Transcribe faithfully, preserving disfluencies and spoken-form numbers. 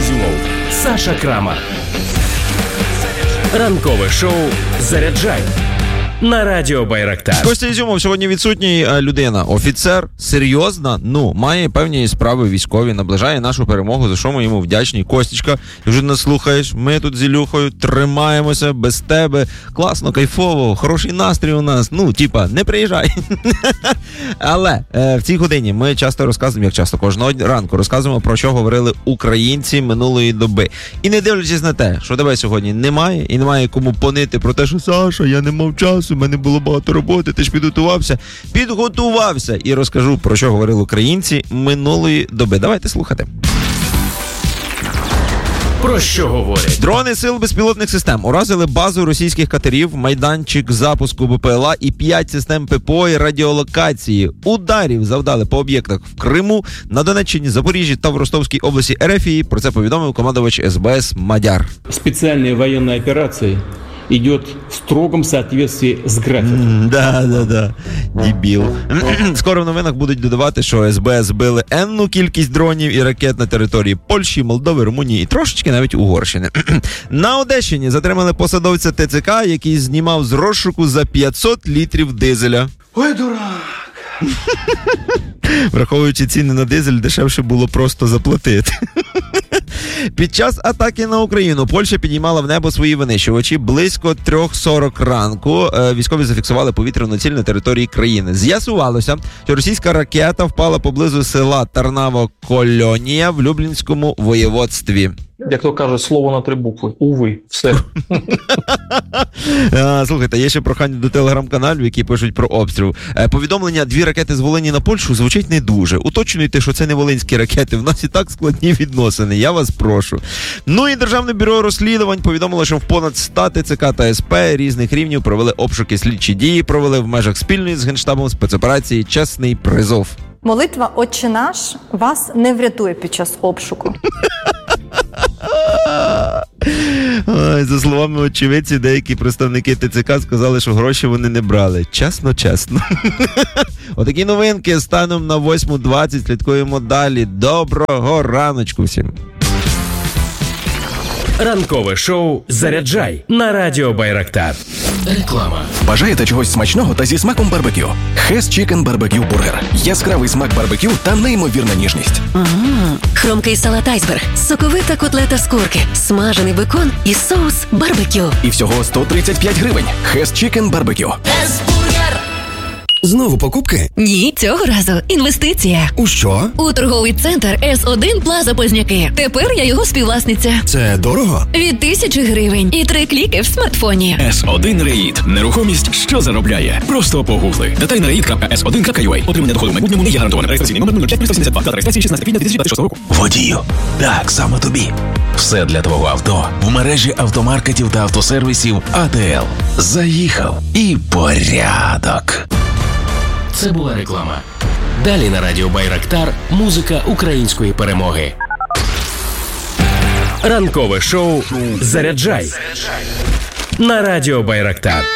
Ізюмов, Саша Крамар. Ранкове шоу «Заряджай» на радіо Байрактар. Костя Ізюмов сьогодні відсутній. Людина, офіцер, серйозна, ну, має певні справи військові, наближає нашу перемогу, за що ми йому вдячні. Костічка, вже нас слухаєш, ми тут з Ілюхою тримаємося без тебе. Класно, кайфово, хороший настрій у нас. Ну, типа, не приїжджай. Але е, в цій годині ми часто розказуємо, як часто, кожного ранку розказуємо, про що говорили українці минулої доби. І не дивлячись на те, що тебе сьогодні немає, і немає кому понити про те, що Саша, я не мав часу, у мене було багато роботи, ти ж підготувався. Підготувався і розкажу, про що говорили українці минулої доби. Давайте слухати. Про що говорять? Дрони сил безпілотних систем уразили базу російських катерів, майданчик запуску БПЛА і п'ять систем ППО і радіолокації. Ударів завдали по об'єктах в Криму, на Донеччині, Запоріжжі та в Ростовській області РФ. Про це повідомив командувач ес бе ес Мадяр. Спеціальні воєнні операції идет в строгом соответствии с графиком. Mm, да, да, да. Дебіл. Скоро в новинах будуть додавати, що ес бе ес збили енну кількість дронів і ракет на території Польщі, Молдови, Румунії і трошечки навіть Угорщини. На Одещині затримали посадовця те це ка, який знімав з розшуку за п'ятсот літрів дизеля. Ой, дурак! Враховуючи ціни на дизель, дешевше було просто заплатити. Під час атаки на Україну Польща підіймала в небо свої винищувачі. Близько три сорок ранку військові зафіксували повітряну ціль на території країни. З'ясувалося, що російська ракета впала поблизу села Тарнаво-Кольонія в Люблінському воєводстві. Як то кажуть, слово на три букви. Уви. Все. а, слухайте, є ще прохання до телеграм-каналів, які пишуть про обстріл. Е, повідомлення «Дві ракети з Волині на Польщу» звучить не дуже. Уточнюйте, що це не волинські ракети. В нас і так складні відносини. Я вас прошу. Ну і Державне бюро розслідувань повідомило, що в понад сто те це ка та ес пе різних рівнів провели обшуки, слідчі дії провели в межах спільної з Генштабом спецоперації «Чесний призов». Молитва «Отче наш» вас не врятує під час обшуку. Ой, за словами очевидців, деякі представники те це ка сказали, що гроші вони не брали. Чесно, чесно. Отакі новинки станом на восьма двадцять. Слідкуємо далі. Доброго раночку всім. Ранкове шоу «Заряджай» на радіо Байрактар. Реклама. Бажаєте чогось смачного та зі смаком барбекю? Hess Chicken Barbecue Burger. Яскравий смак барбекю та неймовірна ніжність. Ммм, хромкий салат айсберг, соковита котлета з курки, смажений бекон і соус барбекю. І всього сто тридцять п'ять гривень. Hess Chicken Barbecue. Знову покупки? Ні, цього разу інвестиція. У що? У торговий центр ес один Плаза Позняки. Тепер я його співвласниця. Це дорого? Від тисячі гривень і три кліки в смартфоні. ес один Реїд. Нерухомість, що заробляє. Просто погугли. Деталі на реїд крапка ес один крапка ю а. Отримання доходу в майбутньому не є гарантоване. Реєстраційний номер нуль п'ять сімдесят два. Дата реєстрації шістнадцяте квітня дві тисячі двадцять шостого року. Водію. Так, саме тобі. Все для твого авто в мережі автомаркетів та автосервісів а те ел. Заїхав і порядок. Це була реклама. Далі на радіо Байрактар музика української перемоги. Ранкове шоу «Заряджай» на радіо Байрактар.